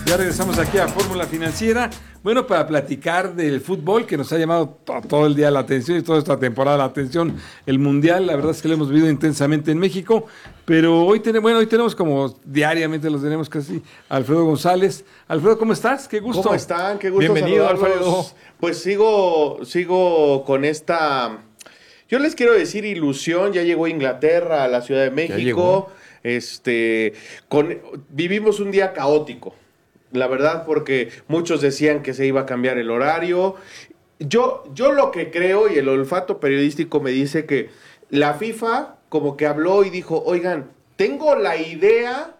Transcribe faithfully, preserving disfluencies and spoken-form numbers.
Ya regresamos aquí a Fórmula Financiera, bueno, para platicar del fútbol que nos ha llamado to todo el día la atención y toda esta temporada la atención, el Mundial. La verdad es que lo hemos vivido intensamente en México, pero hoy tenemos, bueno, hoy tenemos como diariamente los tenemos casi, Alfredo González. Alfredo, ¿cómo estás? Qué gusto. ¿Cómo están? Qué gusto Bienvenido, saludarlos. Alfredo. Pues sigo, sigo con esta, yo les quiero decir ilusión. Ya llegó Inglaterra a la Ciudad de México. Este, con, vivimos un día caótico. La verdad, porque muchos decían que se iba a cambiar el horario. Yo, yo lo que creo, y el olfato periodístico me dice que la FIFA como que habló y dijo, oigan, tengo la idea